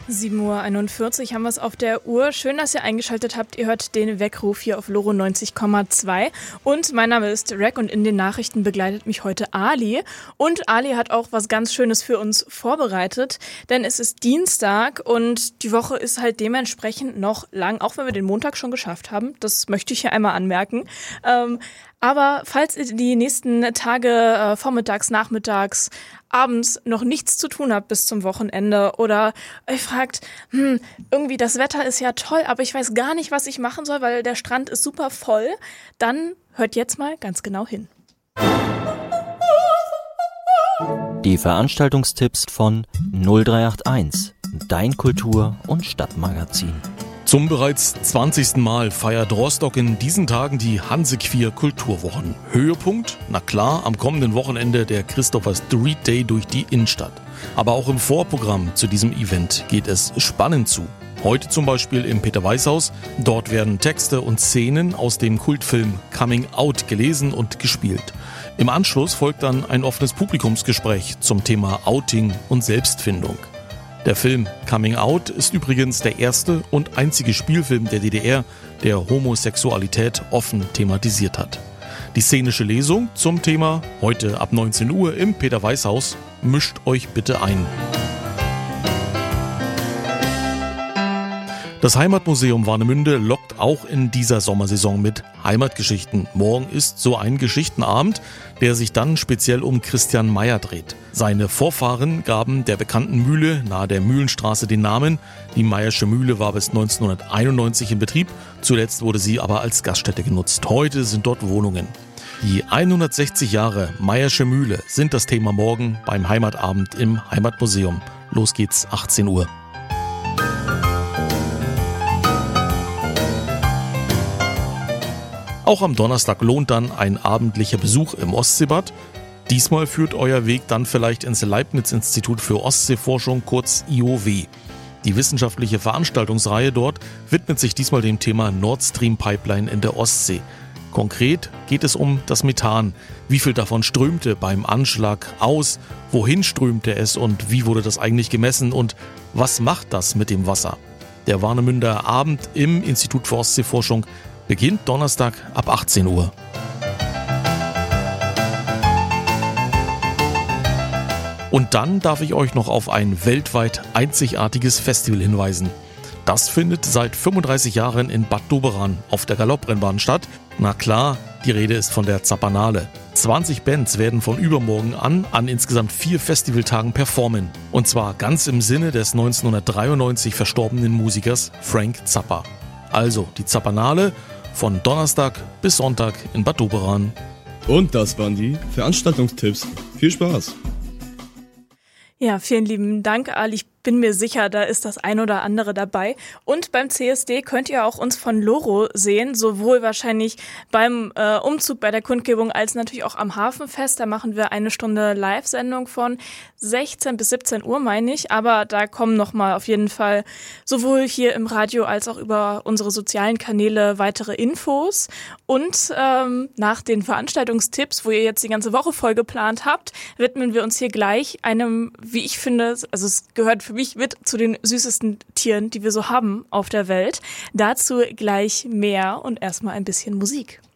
7:41 Uhr haben wir es auf der Uhr. Schön, dass ihr eingeschaltet habt. Ihr hört den Weckruf hier auf Loro 90,2. Und mein Name ist Rack und in den Nachrichten begleitet mich heute Ali. Und Ali hat auch was ganz Schönes für uns vorbereitet, denn es ist Dienstag und die Woche ist halt dementsprechend noch lang, auch wenn wir den Montag schon geschafft haben. Das möchte ich hier einmal anmerken. Aber falls ihr die nächsten Tage, vormittags, nachmittags, abends noch nichts zu tun habt bis zum Wochenende oder euch fragt, irgendwie das Wetter ist ja toll, aber ich weiß gar nicht, was ich machen soll, weil der Strand ist super voll, dann hört jetzt mal ganz genau hin. Die Veranstaltungstipps von 0381, dein Kultur- und Stadtmagazin. Zum bereits 20. Mal feiert Rostock in diesen Tagen die Hansequeer Kulturwochen. Höhepunkt? Na klar, am kommenden Wochenende der Christopher Street Day durch die Innenstadt. Aber auch im Vorprogramm zu diesem Event geht es spannend zu. Heute zum Beispiel im Peter-Weiß-Haus. Dort werden Texte und Szenen aus dem Kultfilm Coming Out gelesen und gespielt. Im Anschluss folgt dann ein offenes Publikumsgespräch zum Thema Outing und Selbstfindung. Der Film Coming Out ist übrigens der erste und einzige Spielfilm der DDR, der Homosexualität offen thematisiert hat. Die szenische Lesung zum Thema heute ab 19 Uhr im Peter-Weiß-Haus. Mischt euch bitte ein. Das Heimatmuseum Warnemünde lockt auch in dieser Sommersaison mit Heimatgeschichten. Morgen ist so ein Geschichtenabend, der sich dann speziell um Christian Meyer dreht. Seine Vorfahren gaben der bekannten Mühle nahe der Mühlenstraße den Namen. Die Meyersche Mühle war bis 1991 in Betrieb. Zuletzt wurde sie aber als Gaststätte genutzt. Heute sind dort Wohnungen. Die 160 Jahre Meyersche Mühle sind das Thema morgen beim Heimatabend im Heimatmuseum. Los geht's, 18 Uhr. Auch am Donnerstag lohnt dann ein abendlicher Besuch im Ostseebad. Diesmal führt euer Weg dann vielleicht ins Leibniz-Institut für Ostseeforschung, kurz IOW. Die wissenschaftliche Veranstaltungsreihe dort widmet sich diesmal dem Thema Nord Stream Pipeline in der Ostsee. Konkret geht es um das Methan. Wie viel davon strömte beim Anschlag aus? Wohin strömte es und wie wurde das eigentlich gemessen? Und was macht das mit dem Wasser? Der Warnemünder Abend im Institut für Ostseeforschung beginnt Donnerstag ab 18 Uhr. Und dann darf ich euch noch auf ein weltweit einzigartiges Festival hinweisen. Das findet seit 35 Jahren in Bad Doberan auf der Galopprennbahn statt. Na klar, die Rede ist von der Zappanale. 20 Bands werden von übermorgen an insgesamt 4 Festivaltagen performen. Und zwar ganz im Sinne des 1993 verstorbenen Musikers Frank Zappa. Also die Zappanale von Donnerstag bis Sonntag in Bad Doberan. Und das waren die Veranstaltungstipps. Viel Spaß! Ja, vielen lieben Dank, Ali. Ich bin mir sicher, da ist das ein oder andere dabei. Und beim CSD könnt ihr auch uns von Loro sehen, sowohl wahrscheinlich beim Umzug bei der Kundgebung als natürlich auch am Hafenfest. Da machen wir eine Stunde Live-Sendung von 16 bis 17 Uhr, meine ich. Aber da kommen nochmal auf jeden Fall sowohl hier im Radio als auch über unsere sozialen Kanäle weitere Infos. Und nach den Veranstaltungstipps, wo ihr jetzt die ganze Woche voll geplant habt, widmen wir uns hier gleich einem, wie ich finde, also es gehört für mich mit zu den süßesten Tieren, die wir so haben auf der Welt. Dazu gleich mehr und erstmal ein bisschen Musik.